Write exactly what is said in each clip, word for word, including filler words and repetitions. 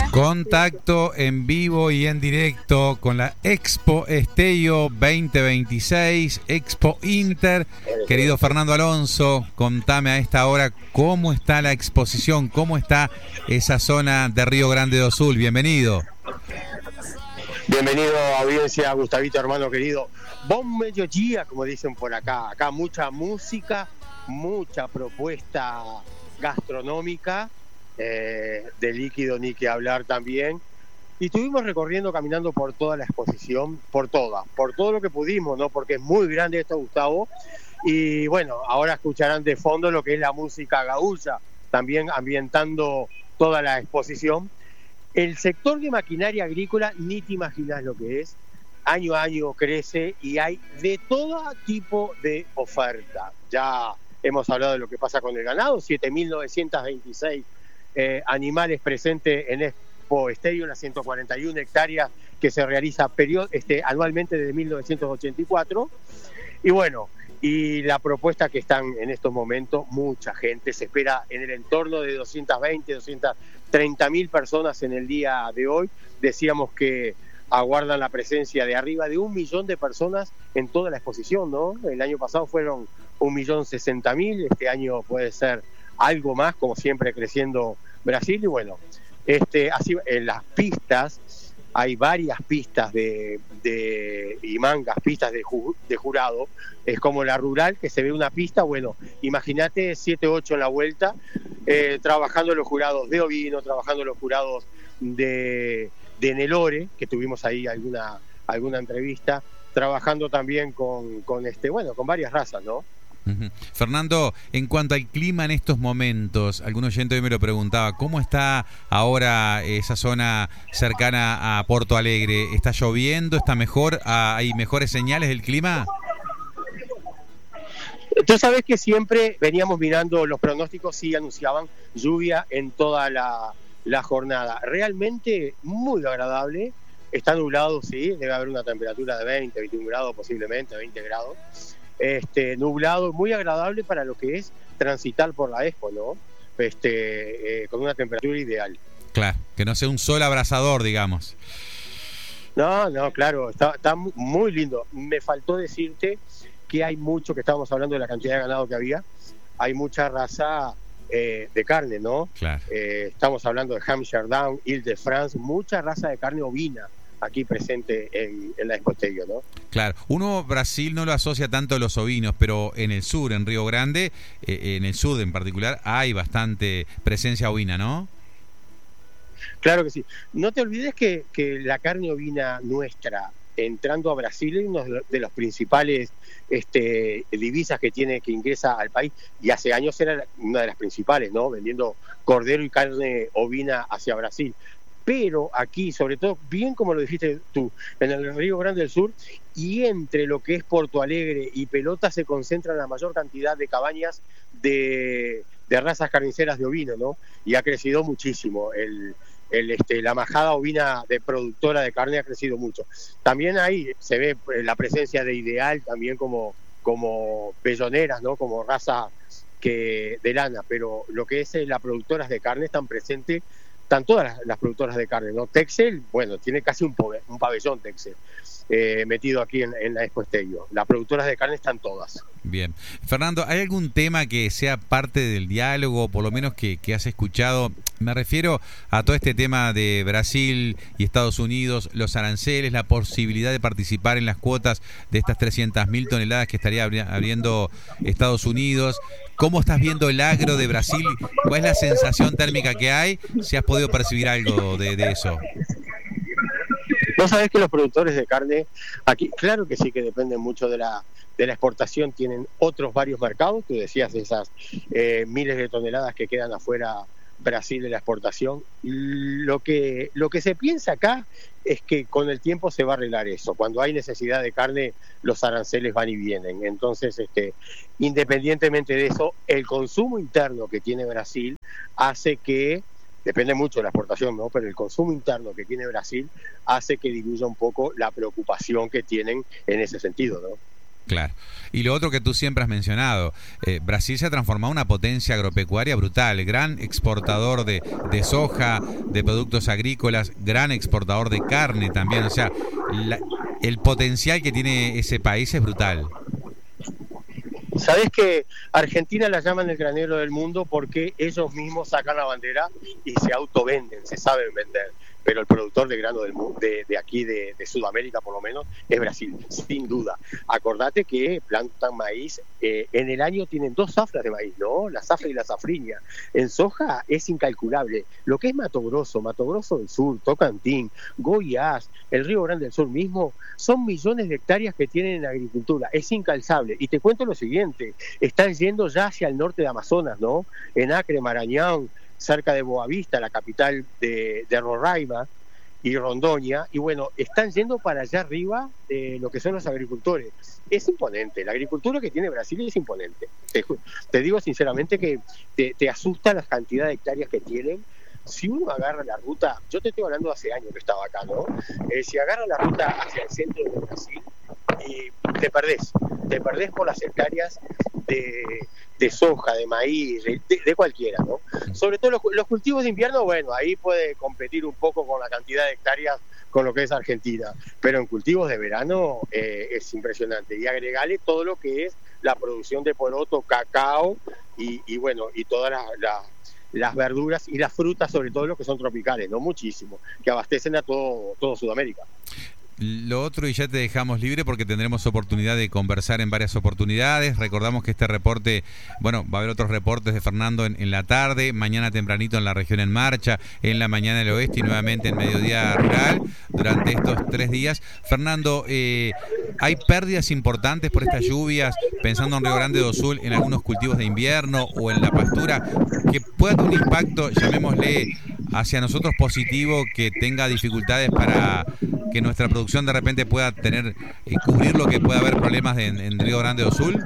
Contacto en vivo y en directo con la Expo Estélio veinte veintiséis, Expo Inter. Querido Fernando Alonso, contame a esta hora cómo está la exposición, cómo está esa zona de Río Grande do Sul. Bienvenido. Bienvenido, audiencia, Gustavito, hermano querido. Buen mediodía, como dicen por acá. Acá mucha música, mucha propuesta gastronómica, eh, de líquido ni que hablar también. Y estuvimos recorriendo, caminando por toda la exposición, por toda, por todo lo que pudimos, ¿no? Porque es muy grande esto, Gustavo. Y bueno, ahora escucharán de fondo lo que es la música gaúcha, también ambientando toda la exposición. El sector de maquinaria agrícola, ni te imaginas lo que es. Año a año crece y hay de todo tipo de oferta. Ya hemos hablado de lo que pasa con el ganado, siete mil novecientos veintiséis eh, animales presentes en Expo Estélio, las ciento cuarenta y una hectáreas que se realiza period- este, anualmente desde mil novecientos ochenta y cuatro. Y bueno, y la propuesta que están en estos momentos, mucha gente, se espera en el entorno de doscientas veinte, doscientas treinta mil personas en el día de hoy. Decíamos que aguardan la presencia de arriba de un millón de personas en toda la exposición, ¿no? El año pasado fueron un millón sesenta mil, este año puede ser algo más, como siempre creciendo Brasil. Y bueno, este, así en las pistas, hay varias pistas de, de y mangas, pistas de, ju, de jurado. Es como la rural, que se ve una pista, bueno, imagínate siete, ocho en la vuelta, eh, trabajando los jurados de ovino, trabajando los jurados de, de Nelore, que tuvimos ahí alguna, alguna entrevista, trabajando también con, con este, bueno, con varias razas, ¿no? Uh-huh. Fernando, en cuanto al clima en estos momentos, algún oyente hoy me lo preguntaba, ¿cómo está ahora esa zona cercana a Porto Alegre? ¿Está lloviendo? ¿Está mejor? ¿Hay mejores señales del clima? Tú sabes que siempre veníamos mirando los pronósticos y anunciaban lluvia en toda la, la jornada. Realmente muy agradable. Está nublado, sí, debe haber una temperatura de veinte, veintiún grados posiblemente, veinte grados. Este, nublado, muy agradable para lo que es transitar por la Expo, ¿no? Este, eh, con una temperatura ideal. Claro, que no sea un sol abrasador, digamos. No, no, claro, está, está muy lindo. Me faltó decirte que hay mucho, que estábamos hablando de la cantidad de ganado que había, hay mucha raza eh, de carne, ¿no? Claro. Eh, estamos hablando de Hampshire Down, Ile-de-France, mucha raza de carne ovina aquí presente en, en la Expo Estélio, ¿no? Claro, uno Brasil no lo asocia tanto a los ovinos, pero en el sur, en Río Grande, eh, en el sur en particular, hay bastante presencia ovina, ¿no? Claro que sí. No te olvides que, que la carne ovina nuestra, entrando a Brasil, es uno de los principales este, divisas que tiene, que ingresa al país, y hace años era una de las principales, ¿no? Vendiendo cordero y carne ovina hacia Brasil. Pero aquí, sobre todo, bien como lo dijiste tú, en el Río Grande del Sur, y entre lo que es Porto Alegre y Pelota se concentra la mayor cantidad de cabañas de, de razas carniceras de ovino, ¿no? Y ha crecido muchísimo. El, el, este, la majada ovina de productora de carne ha crecido mucho. También ahí se ve la presencia de Ideal, también como, como pelloneras, ¿no? Como raza que, de lana, pero lo que es las productoras de carne están presentes. Están todas las, las productoras de carne, ¿no? Texel, bueno, tiene casi un, un pabellón Texel eh, metido aquí en, en la Expo Estélio. Las productoras de carne están todas. Bien. Fernando, ¿hay algún tema que sea parte del diálogo, por lo menos que, que has escuchado? Me refiero a todo este tema de Brasil y Estados Unidos, los aranceles, la posibilidad de participar en las cuotas de estas trescientas mil toneladas que estaría abriendo Estados Unidos. ¿Cómo estás viendo el agro de Brasil? ¿Cuál es la sensación térmica que hay? Si has podido percibir algo de, de eso. Vos sabés que los productores de carne, aquí, claro que sí que dependen mucho de la, de la exportación, tienen otros varios mercados. Tú decías esas eh, miles de toneladas que quedan afuera Brasil de la exportación. Lo que, lo que se piensa acá es que con el tiempo se va a arreglar eso. Cuando hay necesidad de carne, los aranceles van y vienen. Entonces, este, independientemente de eso, el consumo interno que tiene Brasil hace que, depende mucho de la exportación, ¿no? Pero el consumo interno que tiene Brasil hace que diluya un poco la preocupación que tienen en ese sentido, ¿no? Claro. Y lo otro que tú siempre has mencionado, eh, Brasil se ha transformado en una potencia agropecuaria brutal, gran exportador de, de soja, de productos agrícolas, gran exportador de carne también, o sea, la, el potencial que tiene ese país es brutal. ¿Sabés que Argentina la llaman el granero del mundo porque ellos mismos sacan la bandera y se autovenden, se saben vender? Pero el productor de grano del mundo, de, de aquí, de, de Sudamérica por lo menos, es Brasil, sin duda. Acordate que plantan maíz, eh, en el año tienen dos zafras de maíz, ¿no? La zafra y la safriña. En soja es incalculable. Lo que es Mato Grosso, Mato Grosso del Sur, Tocantins, Goiás, el Río Grande del Sur mismo, son millones de hectáreas que tienen en agricultura. Es incalzable. Y te cuento lo siguiente, están yendo ya hacia el norte de Amazonas, ¿no? En Acre, Marañón, cerca de Boavista, la capital de, de Roraima y Rondônia, y bueno, están yendo para allá arriba de lo que son los agricultores. Es imponente, la agricultura que tiene Brasil es imponente. Te, te digo sinceramente que te, te asusta la cantidad de hectáreas que tienen. Si uno agarra la ruta, yo te estoy hablando de hace años que estaba acá, ¿no? Eh, si agarra la ruta hacia el centro de Brasil, y te perdés, te perdés por las hectáreas de, de soja, de maíz, de, de cualquiera, ¿no? Sobre todo los, los cultivos de invierno, bueno, ahí puede competir un poco con la cantidad de hectáreas con lo que es Argentina, pero en cultivos de verano eh, es impresionante. Y agregale todo lo que es la producción de poroto, cacao y, y bueno, y todas las... La, las verduras y las frutas, sobre todo los que son tropicales, no muchísimo, que abastecen a todo, todo Sudamérica. Lo otro, y ya te dejamos libre porque tendremos oportunidad de conversar en varias oportunidades. Recordamos que este reporte, bueno, va a haber otros reportes de Fernando en, en la tarde, mañana tempranito en la región en marcha, en la mañana del oeste y nuevamente en mediodía rural durante estos tres días. Fernando, eh, ¿hay pérdidas importantes por estas lluvias, pensando en Río Grande do Sul, en algunos cultivos de invierno o en la pastura, que pueda tener un impacto, llamémosle, hacia nosotros positivo, que tenga dificultades para que nuestra producción de repente pueda tener, eh, cubrir lo que pueda haber problemas de, en, en Río Grande do Sul?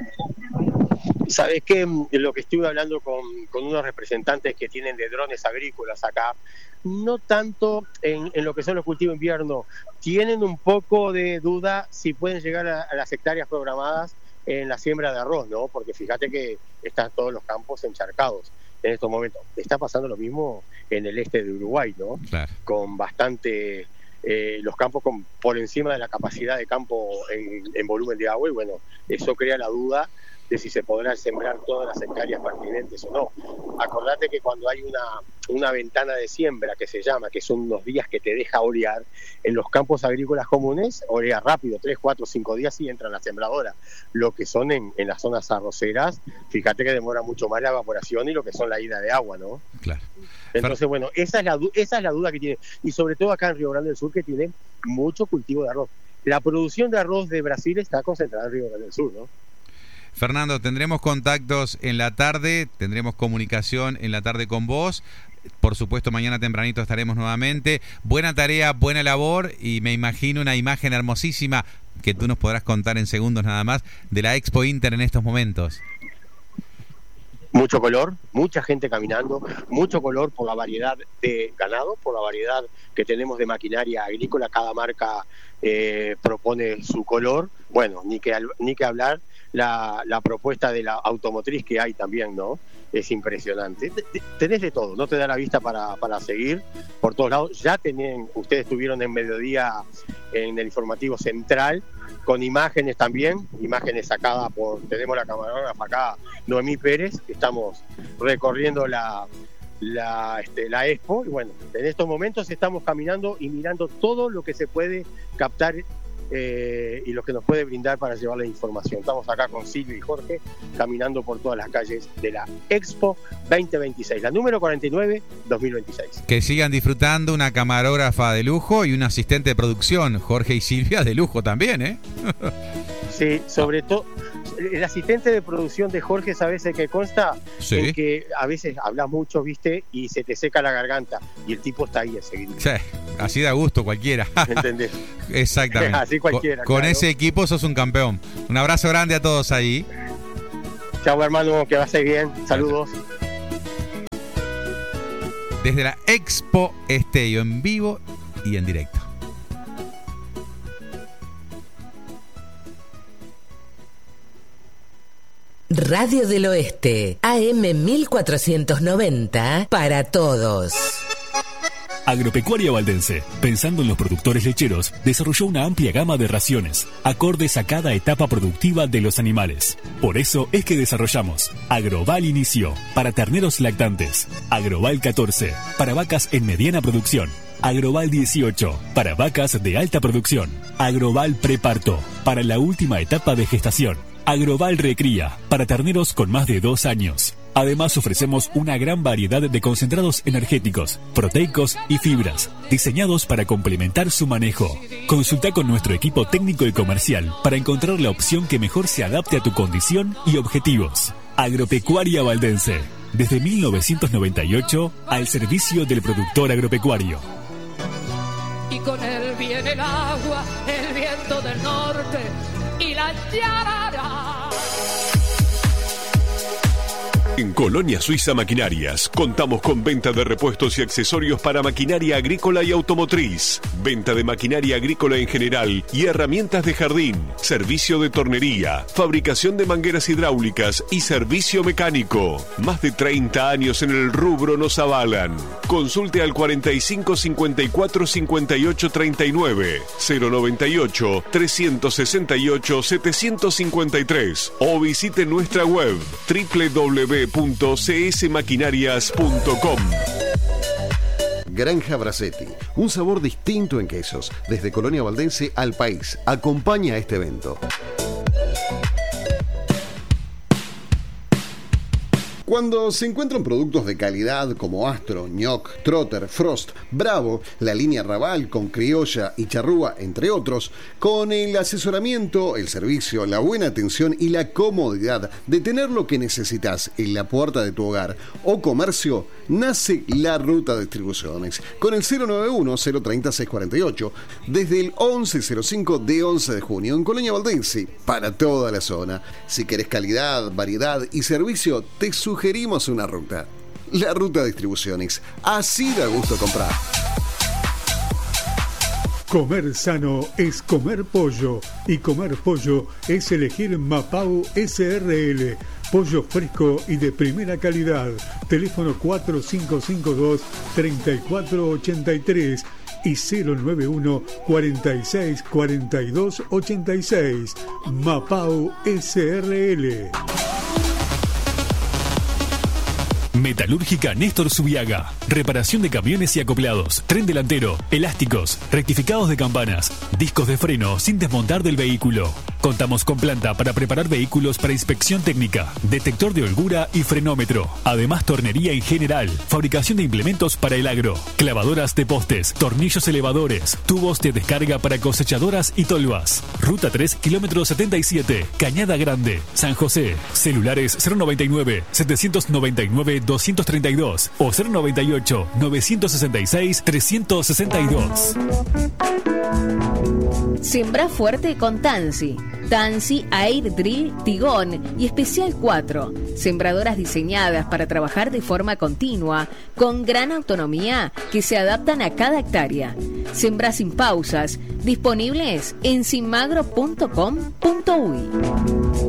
Sabes que lo que estuve hablando con, con unos representantes que tienen de drones agrícolas acá, no tanto en, en lo que son los cultivos de invierno, tienen un poco de duda si pueden llegar a, a las hectáreas programadas en la siembra de arroz, ¿no? Porque fíjate que están todos los campos encharcados en estos momentos. Está pasando lo mismo en el este de Uruguay, ¿no? Claro. Con bastante... Eh, los campos con, por encima de la capacidad de campo en, en volumen de agua, y bueno, eso crea la duda de si se podrán sembrar todas las hectáreas pertinentes o no. Acordate que cuando hay una, una ventana de siembra que se llama, que son unos días que te deja olear, en los campos agrícolas comunes olea rápido, tres, cuatro, cinco días y entra la sembradora. Lo que son en, en las zonas arroceras, fíjate que demora mucho más la evaporación y lo que son la ida de agua, ¿no? Claro. Entonces, bueno, esa es, la, esa es la duda que tiene. Y sobre todo acá en Río Grande del Sur, que tiene mucho cultivo de arroz. La producción de arroz de Brasil está concentrada en Río Grande del Sur, ¿no? Fernando, tendremos contactos en la tarde, tendremos comunicación en la tarde con vos. Por supuesto, mañana tempranito estaremos nuevamente. Buena tarea, buena labor, y me imagino una imagen hermosísima que tú nos podrás contar en segundos nada más de la Expo Inter en estos momentos. Mucho color, mucha gente caminando, mucho color por la variedad de ganado, por la variedad que tenemos de maquinaria agrícola. Cada marca eh, propone su color. Bueno, ni que, ni que hablar la, la propuesta de la automotriz que hay también, ¿no? Es impresionante. Tenés de todo, no te da la vista para, para seguir por todos lados. Ya tienen, ustedes estuvieron en mediodía en el informativo central, con imágenes también, imágenes sacadas por, tenemos la camarógrafa acá, Noemí Pérez, que estamos recorriendo la, la, este, la Expo, y bueno, en estos momentos estamos caminando y mirando todo lo que se puede captar eh, y lo que nos puede brindar para llevar la información. Estamos acá con Silvio y Jorge, caminando por todas las calles de la Expo veinte veintiséis, la número cuarenta y nueve, dos mil veintiséis. Que sigan disfrutando, una camarógrafa de lujo y un asistente de producción, Jorge y Silvia, de lujo también, ¿eh? Sí, sobre todo el asistente de producción de Jorge, ¿sabes de qué consta? Sí. En que a veces hablas mucho, ¿viste? Y se te seca la garganta y el tipo está ahí enseguida. Sí, así da gusto cualquiera. ¿Entendés? Exactamente. Así cualquiera. Con, con claro. ese equipo sos un campeón. Un abrazo grande a todos ahí. Chao, hermano, que vaya bien. Saludos. Desde la Expo Estéreo, en vivo y en directo. Radio del Oeste, A M mil cuatrocientos noventa, para todos. Agropecuaria Valdense, pensando en los productores lecheros, desarrolló una amplia gama de raciones, acordes a cada etapa productiva de los animales. Por eso es que desarrollamos Agroval Inicio, para terneros lactantes, Agroval catorce, para vacas en mediana producción, Agroval dieciocho, para vacas de alta producción, Agroval Preparto, para la última etapa de gestación, Agroval Recría, para terneros con más de dos años. Además ofrecemos una gran variedad de concentrados energéticos, proteicos y fibras, diseñados para complementar su manejo. Consulta con nuestro equipo técnico y comercial para encontrar la opción que mejor se adapte a tu condición y objetivos. Agropecuaria Valdense, desde mil novecientos noventa y ocho al servicio del productor agropecuario. Y con él viene el agua, el viento del norte y la yarara. En Colonia Suiza Maquinarias contamos con venta de repuestos y accesorios para maquinaria agrícola y automotriz, venta de maquinaria agrícola en general y herramientas de jardín, servicio de tornería, fabricación de mangueras hidráulicas y servicio mecánico. Más de treinta años en el rubro nos avalan. Consulte al cuarenta y cinco cincuenta y cuatro cincuenta y ocho treinta y nueve, cero noventa y ocho trescientos sesenta y ocho setecientos cincuenta y tres o visite nuestra web doble u doble u doble u punto c s maquinarias punto com. Granja Bracetti, un sabor distinto en quesos, desde Colonia Valdense al país. Acompaña a este evento. Cuando se encuentran productos de calidad como Astro, Ñoc, Trotter, Frost, Bravo, la línea Raval con Criolla y Charrúa, entre otros, con el asesoramiento, el servicio, la buena atención y la comodidad de tener lo que necesitas en la puerta de tu hogar o comercio, nace La Ruta Distribuciones, con el cero nueve uno cero treinta seiscientos cuarenta y ocho, desde el once cero cinco de once de junio, en Colonia Valdense, para toda la zona. Si querés calidad, variedad y servicio, te sugerimos una ruta. La Ruta Distribuciones, así da gusto comprar. Comer sano es comer pollo, y comer pollo es elegir Mapau S R L. Pollo fresco y de primera calidad. Teléfono cuatro cinco cinco dos, tres cuatro ocho tres y cero nueve uno, cuarenta y seis, cuarenta y dos, ochenta y seis. Mapau S R L. Metalúrgica Néstor Zubiaga. Reparación de camiones y acoplados, tren delantero, elásticos, rectificados de campanas, discos de freno sin desmontar del vehículo. Contamos con planta para preparar vehículos para inspección técnica, detector de holgura y frenómetro. Además, tornería en general, fabricación de implementos para el agro, clavadoras de postes, tornillos elevadores, tubos de descarga para cosechadoras y tolvas. Ruta tres, kilómetro setenta y siete, Cañada Grande, San José. Celulares cero noventa y nueve, setecientos noventa y nueve, doscientos treinta y dos o cero noventa y ocho, novecientos sesenta y seis, trescientos sesenta y dos. Sembra fuerte con Tansi. Tansi Air Drill Tigón y Especial cuatro. Sembradoras diseñadas para trabajar de forma continua, con gran autonomía que se adaptan a cada hectárea. Sembra sin pausas. Disponibles en simagro punto com punto uy.